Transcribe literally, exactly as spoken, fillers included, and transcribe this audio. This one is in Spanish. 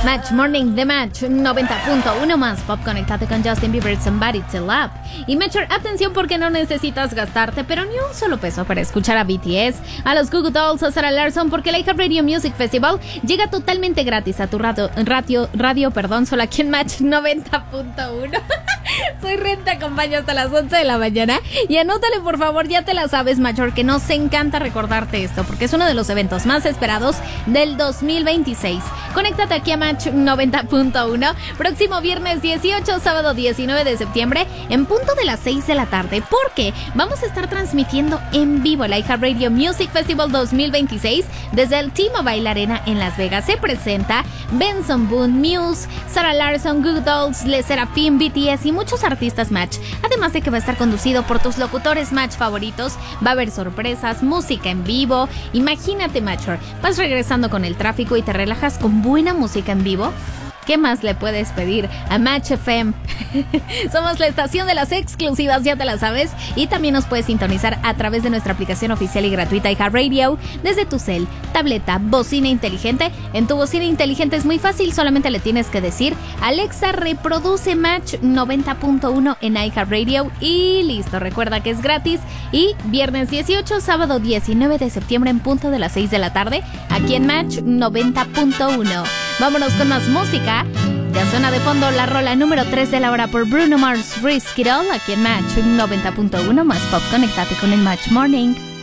Match Morning de Match noventa punto uno más pop. Conectate con Justin Bieber, Somebody to Love. Y Matcher, atención porque no necesitas gastarte pero ni un solo peso para escuchar a B T S, a los Goo Goo Dolls o Sarah Larson, porque el iHeartRadio Music Festival llega totalmente gratis a tu radio, radio, radio perdón, solo aquí en Match noventa punto uno. Soy Ren, te acompaño hasta las once de la mañana. Y anótale por favor, ya te la sabes, Major, que nos encanta recordarte esto porque es uno de los eventos más esperados del dos mil veintiséis. Conéctate aquí a Match noventa punto uno próximo viernes dieciocho, sábado diecinueve de septiembre en punto de las seis de la tarde, porque vamos a estar transmitiendo en vivo el iHeartRadio Music Festival dos mil veintiséis desde el T-Mobile Arena en Las Vegas. Se presenta Benson Boone, Muse, Sarah Larson, Goo Goo Dolls, Le Sserafim, B T S y muchos artistas Match. Además de que va a estar conducido por tus locutores Match favoritos, va a haber sorpresas, música en vivo. Imagínate, Matcher, vas regresando con el tráfico y te relajas con buena música en vivo. ¿Qué más le puedes pedir a Match F M? Somos la estación de las exclusivas, ya te la sabes. Y también nos puedes sintonizar a través de nuestra aplicación oficial y gratuita iHeartRadio desde tu cel, tableta, bocina inteligente. En tu bocina inteligente es muy fácil, solamente le tienes que decir: Alexa, reproduce Match noventa punto uno en iHeartRadio y listo. Recuerda que es gratis. Y viernes dieciocho, sábado diecinueve de septiembre en punto de las seis de la tarde, aquí en Match noventa punto uno. Vámonos con más música. Ya suena de fondo la rola número tres de la hora por Bruno Mars, Risk It All, aquí en Match noventa punto uno más pop. Conéctate con el Match Morning.